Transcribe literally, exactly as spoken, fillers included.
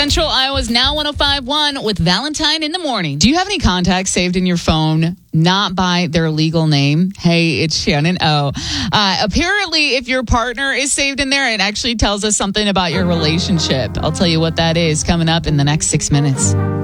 Central Iowa's Now one oh five point one with Valentine in the morning. Do you have any contacts saved in your phone not by their legal name? Hey, it's Shannon O. Uh, apparently, if your partner is saved in there, it actually tells us something about your relationship. I'll tell you what that is coming up in the next six minutes.